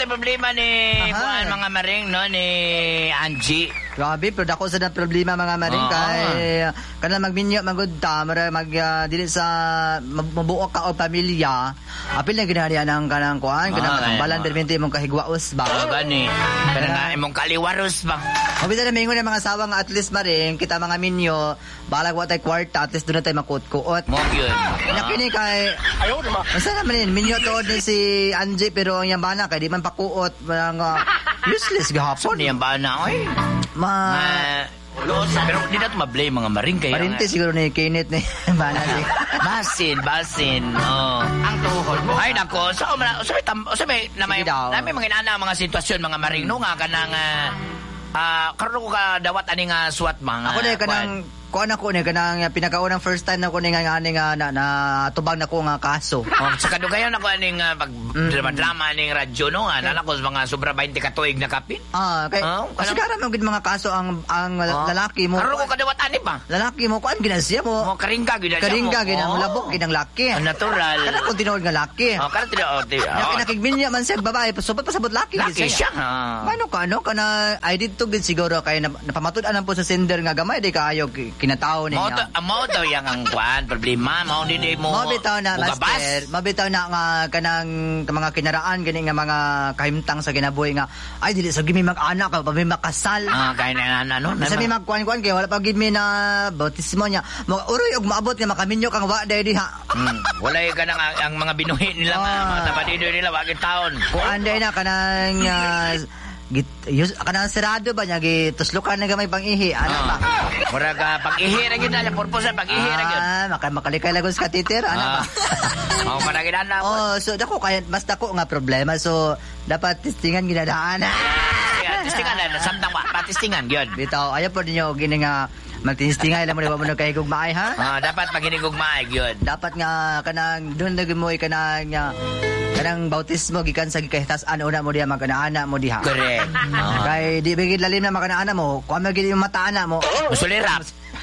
na problema ni kuan mga maring no ni Angie. Grabe, pero dako sa problema mga maring kay kanang magminyo magud ta dili sa mabuo ka og pamilya. Apil na ginaharian ang kanang kuan, kanang balan permente imong kahigwaos ba. Gani. Kanang nga imong kaliwaros ba. Mabita na mingon ng mga asawa nga at least maring kita mga minyo balag wa tay kwarta at least doon na tayo makuot-kuot. Mo yun. Nakini kay ayaw naman. Masa naman yun, minyo to din si Angie pero ang yambana kay di man pakuot mga useless gahapon. Yung bana oy. Pero di na ito mablay mga maring kayo. Parinti siguro ni Kenneth ni bana ni. Basin. Ang tuhod mo. Ay nako, sabi na may mga inana mga sitwasyon mga maring no nga kanang karon ko ka dawat ani nga suwat mga. Ako na kanang kuan ako ni kanang pinakaunang first time na ko ni nga na tubag na ko nga kaso. Sa kadugayon ako aning pag drama ning radyo no ana ko mga sobra 20 ka tuig na kapin. Kasi karon mo gid mga kaso ang lalaki mo. Karon ko kadawat ani pa. Lalaki mo kuan ginasya mo. Karingga gid ang labok gid ang laki. Natural. Kana kun tinuod nga laki. Kana tinuod. Nakikigbinya man siya babae pasabot laki gid siya. Ano kana I did to gid siguro kay napamatud-an po sa sender nga gamay di kaayo kinatao niya. Mao daw yang ang kuan problema mao di mo. Mabitaw na master. Mabitaw na nga kanang mga kinaraan gani nga mga kahimtang sa kinabuhi nga ay dili sa gimi mag-anak ka pa may makasal. Kay na ano. Sa mi magkuan-kuan kay wala pa gid mi na bautismo niya. Uroy og maabot nga makaminyo kang wa day diha. Wala ka nang ang mga binuhi nila mga tabadido nila wa gid taon. Kuan day na kanang kanang serado ba niya gituslukan na gamay pangihi ana ba mura ka pag-ihi ra gyud na purpose pag-ihi ra gyud makalikay lagos ka titer ana ba managin ana so dako kay mas dako nga problema so dapat testingan ginadaan testingan na samtang patistingan gyud bitaw ayo po ninyo gini nga magtinistingay lang mo na kay gugmaay ha dapat paginigugmaay gyud dapat nga kanang doon nagimoy kanang bautismo gikan sa gikahitasan una mo diha magkanaana mo diha. Correct. Kay di bigid lalim na magkanaana mo, kuan magid yung mataana mo. Musulirap.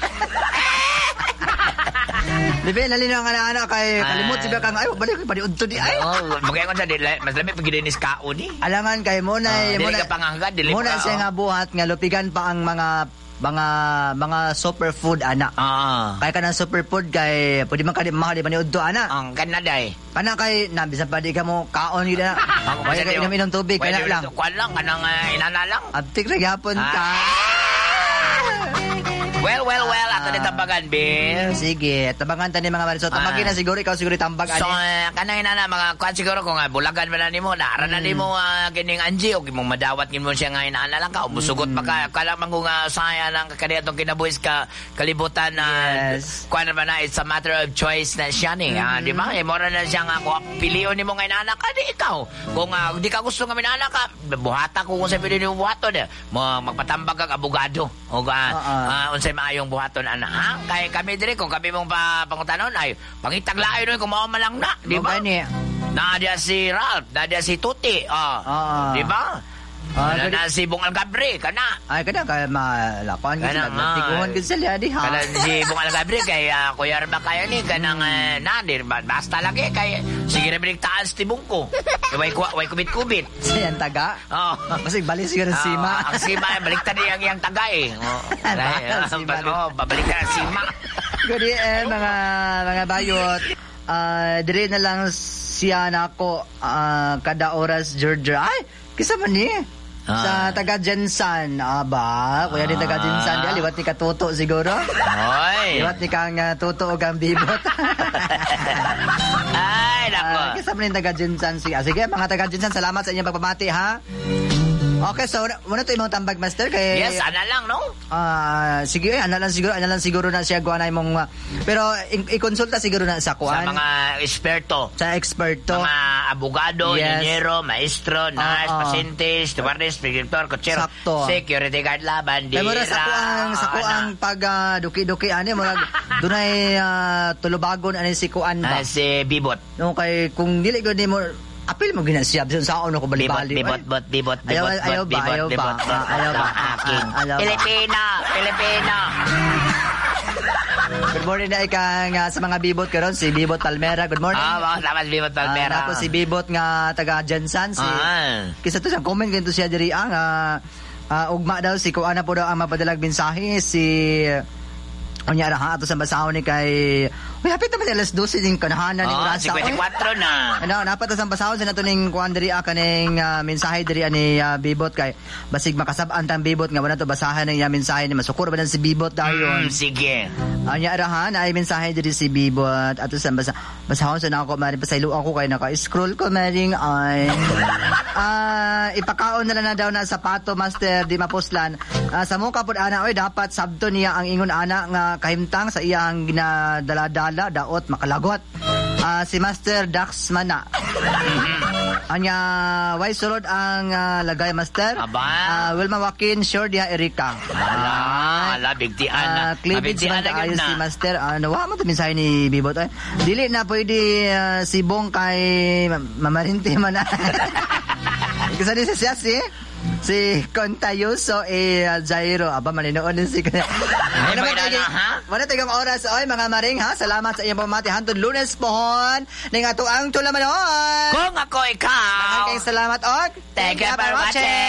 Di ba lalim na magkanaana kay kalimot siya kang ay balik pa di udto di ay. Magay ko sa di mas lami pag ginis kao ni. Alangan kay mo na mo ka panghangad dili. Mo na siya nga buhat nga lupigan pa ang mga superfood ana. Kay kanang superfood kay pwede man kadi mahal di man udto ana. Ang kanaday. Kana kay bisan pa di ka mo kaon gid na. Kaya kay inom tubig kana lang. Kuan lang kanang inana lang. Abtik ra gyapon ka. Well, ato ni tambagan, Bill. Sige, tambagan tani mga mariso. Tambagin na siguro, ikaw siguro tambag. So, kanang na mga kuan siguro kung bulagan man na nimo, naara na nimo kining Angie, o mong madawat mo siya nga inaana lang ka, o musugot pa ka, kala man kung saya lang kakaniya itong kinabuhis ka, kalibutan na, kuan naman na, it's a matter of choice na siya ni, di ba? Mora na siya nga, kung piliyon ni mo nga inaana ka, di ikaw. Kung di ka gusto nga inaana ka, buhata ko kung sa piliyon mo buhaton, magpatambag kang abogado, o unsay maayong buhaton ana ha kay kami dire kung kami mong pangutanon ay pangitaglaay nun kung mao man lang na di ba nadia si Ralph nadia si Tuti di ba na si Bungal Gabri kana ay kana kay malapan gid tiguhon gid sila di ha kana si Bungal Gabri kay Kuya Arba kaya ni kanang nadir basta lagi kay sige ra biligtaan si Tibungko way kubit-kubit siyan taga kasi balik siguro sima ang sima baliktad yang taga babaliktad ang sima gudi mga bayot dire na lang siya nako kada oras Georgia ay kisa man ni sa taga Jensan ba kuya din taga Jensan di liwat ni katuto siguro liwat ni kang tuto og ang bibot ay nako kisa man ni taga Jensan sige mga taga Jensan salamat sa inyong pagpamati ha. Okay, so muna to imong tambag master kay yes ana lang no sige ana lang siguro na siya guanay mong pero i-konsulta siguro na sa kuan sa mga eksperto mga abogado inhenyero maestro nurse pasyente stewardess director coachero security guard laban di sa kuang pag duki-duki ani mo dunay tulubagon ani si kuan ba si Bibot no kay kung dili gud nimo apil mo ginasiyab sa ako balik-balik. Bibot. Ayaw ba? Pilipino. Good morning na ikang sa mga bibot karon si Bibot Palmera. Good morning. Mga salamat, Bibot Palmera. Tapos si Bibot nga taga Jansan si kisa to siyang comment ganito siya diri ang ugma daw si kuana po daw ang mapadalag mensahe si Unya ra ha ato sa basahon ni kay uy hapit naman alas 12 ding kanahanan ni oras 54 na. Ano napat sa basahon sa nato ning kuan diri kaning mensahe diri ani Bibot kay basig makasab-an tang Bibot nga wala to basahan ning mensahe ni masukur ba si Bibot dayon. Sige. Unya ra ha na ay mensahe diri si Bibot ato sa basahon sa nako mari pasaylo ako kay naka-scroll ko maring ay ipakaon na lang na daw na sapato master di mapuslan sa muka pud ana oy dapat sabto niya ang ingon ana nga kahimtang sa iyang ginadala-dala daot makalagot si Master Dax Mana. Anya why sulod ang lagay master? Wilma Joaquin sure dia Erika. Ala bigtian na. Cleavage man ayos si master. Nawa mo to mensahe ni Bibot ay. Dili na pwede sibong kay mamarinti man. Kasi siya si Contayoso Jairo aba maninoon din si wala tayong oras oy mga maring ha salamat sa iyong pamati hantod Lunes pohon ning ato ang tulamanon kung ako ikaw salamat og thank you for watching.